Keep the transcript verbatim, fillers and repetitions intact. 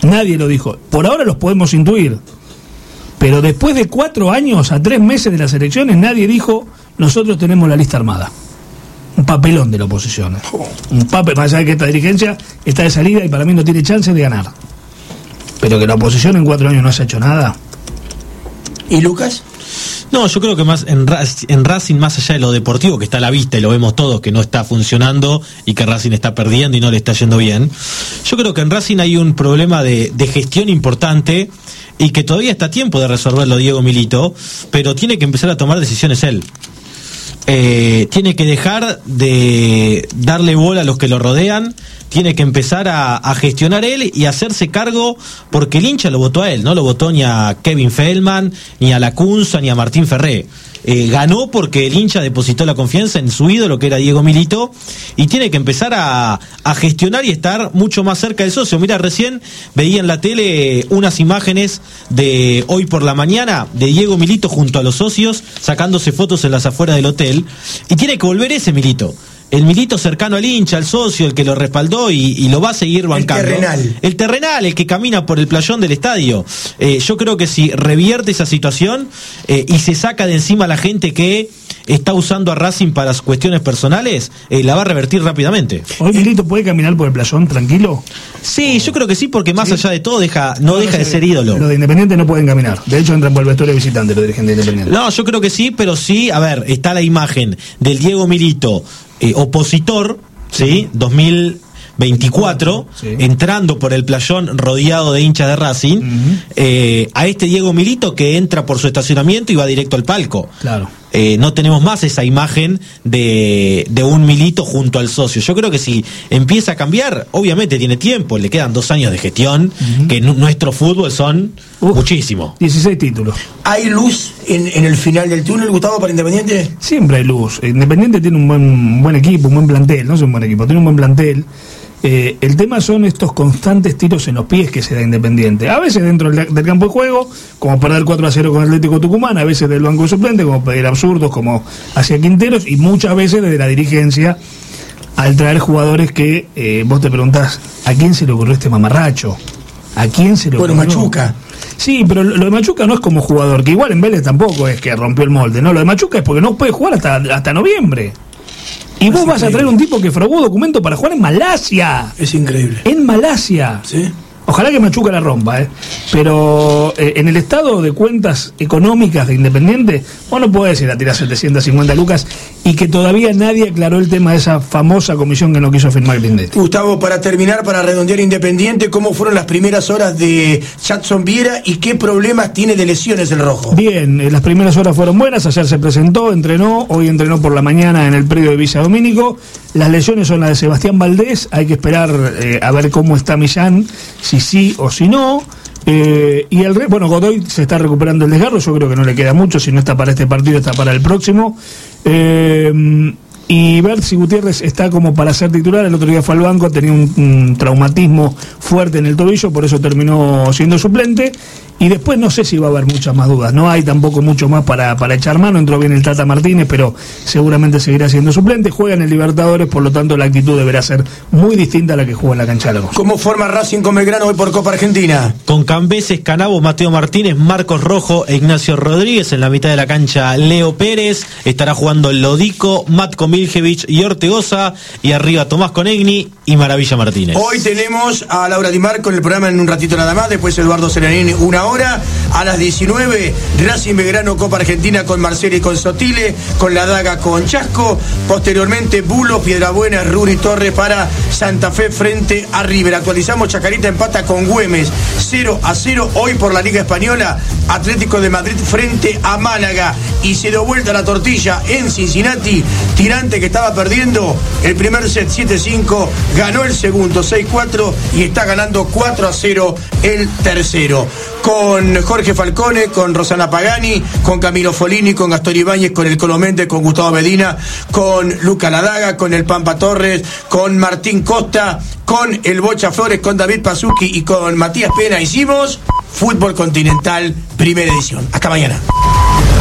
Nadie lo dijo. Por ahora los podemos intuir. Pero después de cuatro años, a tres meses de las elecciones, nadie dijo, nosotros tenemos la lista armada. Un papelón de la oposición. Un papel, más allá de que esta dirigencia está de salida y para mí no tiene chance de ganar. Pero que la oposición en cuatro años no se ha hecho nada. ¿Y Lucas? No, yo creo que más en, en Racing, más allá de lo deportivo, que está a la vista y lo vemos todos, que no está funcionando y que Racing está perdiendo y no le está yendo bien, yo creo que en Racing hay un problema de, de gestión importante y que todavía está a tiempo de resolverlo Diego Milito, pero tiene que empezar a tomar decisiones él. Eh, tiene que dejar de darle bola a los que lo rodean, tiene que empezar a, a gestionar él y hacerse cargo, porque el hincha lo votó a él, no lo votó ni a Kevin Feldman, ni a Lacunza, ni a Martín Ferré. Eh, ganó porque el hincha depositó la confianza en su ídolo, que era Diego Milito, y tiene que empezar a, a gestionar y estar mucho más cerca del socio. Mira, recién veía en la tele unas imágenes de hoy por la mañana de Diego Milito junto a los socios sacándose fotos en las afueras del hotel, y tiene que volver ese Milito, el Milito cercano al hincha, al socio, el que lo respaldó y, y lo va a seguir bancando. El terrenal. El terrenal, el que camina por el playón del estadio. Eh, yo creo que si revierte esa situación eh, y se saca de encima a la gente que está usando a Racing para cuestiones personales, eh, la va a revertir rápidamente. ¿Hoy Milito puede caminar por el playón tranquilo? Sí, yo creo que sí, porque más ¿Sí? allá de todo deja no, no deja no de ser ídolo. Los de Independiente no pueden caminar. De hecho, entran por el vestuario visitante los dirigentes de Independiente. No, yo creo que sí, pero sí, a ver, está la imagen del Diego Milito, Eh, opositor, ¿sí? dos mil veinticuatro, sí. entrando por el playón rodeado de hinchas de Racing, uh-huh. eh, a este Diego Milito que entra por su estacionamiento y va directo al palco. Claro. Eh, no tenemos más esa imagen de, de un Milito junto al socio. Yo creo que si empieza a cambiar, obviamente tiene tiempo, le quedan dos años de gestión, uh-huh. que en nuestro fútbol son Uf, muchísimo. dieciséis títulos. ¿Hay luz en, en el final del túnel, Gustavo, para Independiente? Siempre hay luz. Independiente tiene un buen, un buen equipo, un buen plantel, no es un buen equipo, tiene un buen plantel. Eh, el tema son estos constantes tiros en los pies que se da Independiente, a veces dentro del, del campo de juego, como perder cuatro a cero con Atlético Tucumán, a veces del banco de suplente, como pedir absurdos como hacia Quinteros, y muchas veces desde la dirigencia al traer jugadores que eh, vos te preguntás, ¿a quién se le ocurrió este mamarracho? ¿A quién se le ocurrió? Bueno, Machuca. Sí, pero lo de Machuca no es como jugador, que igual en Vélez tampoco es que rompió el molde, no, lo de Machuca es porque no puede jugar hasta, hasta noviembre. Y vos vas a traer un tipo que fraguó documento para jugar en Malasia. Es increíble. En Malasia. Sí. Ojalá que Machuca la rompa, ¿eh? Pero eh, en el estado de cuentas económicas de Independiente, vos no podés ir a tirar setecientas cincuenta lucas y que todavía nadie aclaró el tema de esa famosa comisión que no quiso firmar Grindetti. Gustavo, para terminar, para redondear Independiente, ¿cómo fueron las primeras horas de Jackson Viera y qué problemas tiene de lesiones el Rojo? Bien, eh, las primeras horas fueron buenas, ayer se presentó, entrenó, hoy entrenó por la mañana en el predio de Villa Domínico. Las lesiones son las de Sebastián Valdés, hay que esperar eh, a ver cómo está Millán, si sí o si no. Eh, y el re, bueno, Godoy se está recuperando el desgarro, yo creo que no le queda mucho, si no está para este partido, está para el próximo. Eh, y Bertzi Gutiérrez está como para ser titular, el otro día fue al banco, tenía un, un traumatismo fuerte en el tobillo, por eso terminó siendo suplente. Y después no sé si va a haber muchas más dudas, no hay tampoco mucho más para, para echar mano, entró bien el Tata Martínez, pero seguramente seguirá siendo suplente, juega en el Libertadores, por lo tanto la actitud deberá ser muy distinta a la que juega en la cancha de Lagos. ¿Cómo forma Racing con Belgrano hoy por Copa Argentina? Con Cambeses, Canabo, Mateo Martínez, Marcos Rojo e Ignacio Rodríguez, en la mitad de la cancha Leo Pérez, estará jugando Lodico, Matko Miljevich y Ortegoza, y arriba Tomás Conegni y Maravilla Martínez. Hoy tenemos a Laura Di Marco en el programa en un ratito nada más, después Eduardo Serenini una hora. A las diecinueve, Racing Belgrano Copa Argentina con Marcelo y con Sotile, con La Daga con Chasco. Posteriormente, Bulo, Piedrabuena, Ruri Torres para Santa Fe frente a River. Actualizamos, Chacarita empata con Güemes cero a cero. Hoy por la Liga Española, Atlético de Madrid frente a Málaga. Y se dio vuelta la tortilla en Cincinnati. Tirante, que estaba perdiendo el primer set siete cinco, ganó el segundo seis cuatro y está ganando cuatro a cero el tercero. Con Jorge Falcone, con Rosana Pagani, con Camilo Folini, con Gastón Ibáñez, con el Colomente, con Gustavo Medina, con Luca Ladaga, con el Pampa Torres, con Martín Costa, con el Bocha Flores, con David Pazuki y con Matías Pena. Hicimos Fútbol Continental, primera edición. Hasta mañana.